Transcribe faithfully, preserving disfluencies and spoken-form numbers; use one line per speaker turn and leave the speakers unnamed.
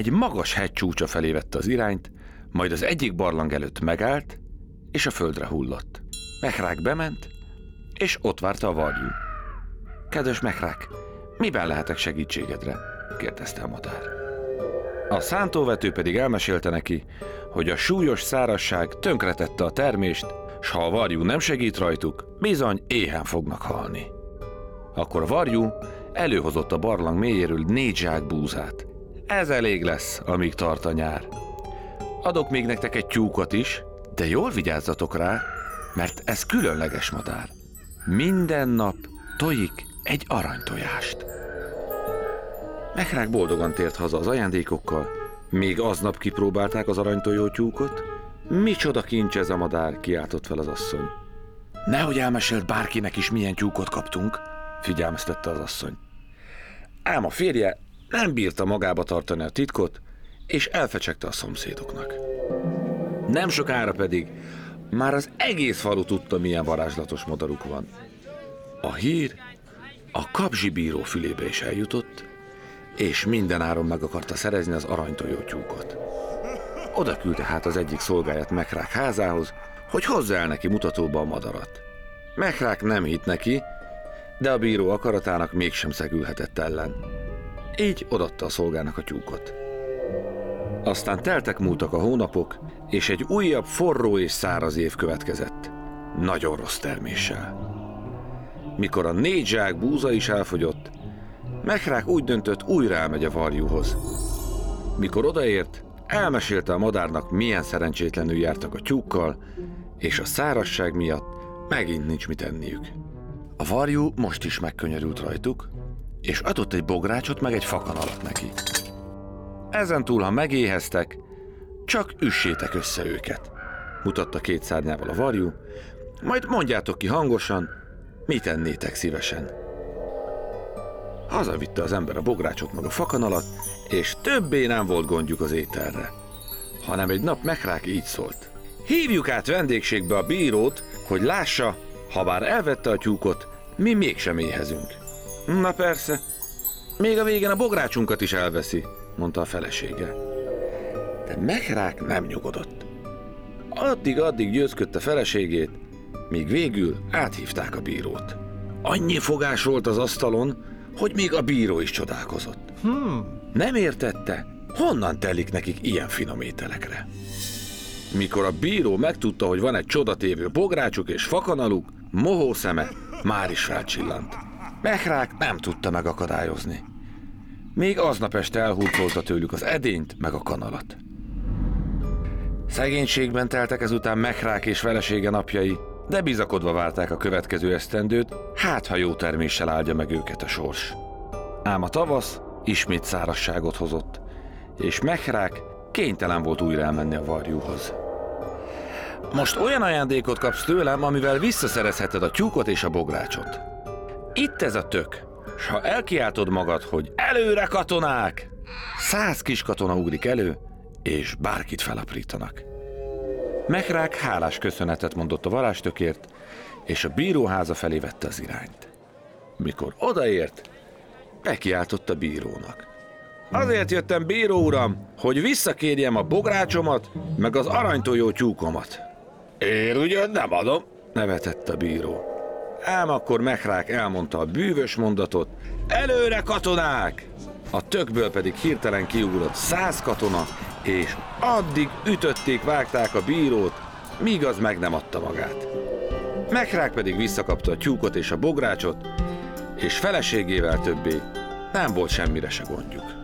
egy magas hegy csúcsa felé vette az irányt, majd az egyik barlang előtt megállt, és a földre hullott. Mehrák bement, és ott várta a varjú. Kedves Mehrák, miben lehetek segítségedre? kérdezte a madár. A szántóvető pedig elmesélte neki, hogy a súlyos szárazság tönkretette a termést, s ha a varjú nem segít rajtuk, bizony éhen fognak halni. Akkor a varjú előhozott a barlang mélyéről négy zsák búzát. Ez elég lesz, amíg tart a nyár. Adok még nektek egy tyúkot is, de jól vigyázzatok rá, mert ez különleges madár. Minden nap tojik egy aranytojást. Mehrák boldogan tért haza az ajándékokkal, még aznap kipróbálták az aranytojó tyúkot. Micsoda kincs ez a madár, kiáltott fel az asszony. Nehogy elmesélt bárkinek is, milyen tyúkot kaptunk, figyelmeztette az asszony. Ám a férje nem bírta magába tartani a titkot, és elfecsegte a szomszédoknak. Nem sokára pedig már az egész falu tudta, milyen varázslatos madaruk van. A hír a kapzsibíró fülébe is eljutott, és mindenáron meg akarta szerezni az aranytojó tyúkot. Oda küldte hát az egyik szolgáját Mehrák házához, hogy hozza el neki mutatóba a madarat. Mehrák nem hitt neki, de a bíró akaratának mégsem szegülhetett ellen. Így odaadta a szolgának a tyúkot. Aztán teltek múltak a hónapok, és egy újabb forró és száraz év következett. Nagyon rossz terméssel. Mikor a négy zsák búza is elfogyott, Mehrák úgy döntött, újra elmegy a varjúhoz. Mikor odaért, elmesélte a madárnak, milyen szerencsétlenül jártak a tyúkkal, és a szárazság miatt megint nincs mit enniük. A varjú most is megkönyörült rajtuk, és adott egy bográcsot meg egy fakanalat neki. Ezentúl, ha megéheztek, csak üssétek össze őket, mutatta két szárnyával a varjú, majd mondjátok ki hangosan, mit ennétek szívesen. Hazavitte az ember a bográcsot meg a fakanalat, és többé nem volt gondjuk az ételre, hanem egy nap Mehrák így szólt. Hívjuk át vendégségbe a bírót, hogy lássa, ha bár elvette a tyúkot, mi mégsem éhezünk. Na persze, még a végén a bográcsunkat is elveszi, mondta a felesége. De Mehrák nem nyugodott. Addig-addig győzködte feleségét, míg végül áthívták a bírót. Annyi fogás volt az asztalon, hogy még a bíró is csodálkozott. Hmm. Nem értette, honnan telik nekik ilyen finom ételekre. Mikor a bíró megtudta, hogy van egy csodatévő bográcsuk és fakanaluk, mohó szeme már is felcsillant. Mehrák nem tudta megakadályozni. Még aznap este elhurcolta tőlük az edényt meg a kanalat. Szegénységben teltek ezután Mehrák és felesége napjai, de bizakodva várták a következő esztendőt, hát ha jó terméssel áldja meg őket a sors. Ám a tavasz ismét szárazságot hozott, és Mehrák kénytelen volt újra elmenni a varjúhoz. Most olyan ajándékot kapsz tőlem, amivel visszaszerezheted a tyúkot és a bográcsot. Itt ez a tök, s ha elkiáltod magad, hogy előre katonák, száz kis katona ugrik elő, és bárkit felaprítanak. Mehrák hálás köszönetet mondott a varázstökért, és a bíróháza felé vette az irányt. Mikor odaért, bekiáltott a bírónak. Azért jöttem, bíró uram, hogy visszakérjem a bográcsomat, meg az aranytojó tyúkomat. Én ugyan nem adom, nevetett a bíró. Ám akkor Mehrák elmondta a bűvös mondatot, előre katonák! A tökből pedig hirtelen kiugrott száz katona, és addig ütötték, vágták a bírót, míg az meg nem adta magát. Mehrák pedig visszakapta a tyúkot és a bográcsot, és feleségével többé nem volt semmire se gondjuk.